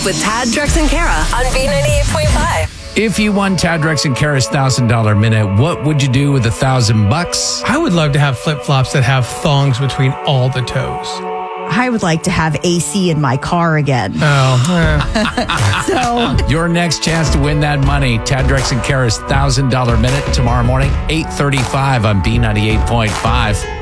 with Tad, Drex, and Kara on B98.5. If you won Tad, Drex, and Kara's $1,000 minute, what would you do with $1,000? I would love to have flip-flops that have thongs between all the toes. I would like to have AC in my car again. Oh. So Your next chance to win that money, Tad, Drex, and Kara's $1,000 minute tomorrow morning, 8:35 on B98.5.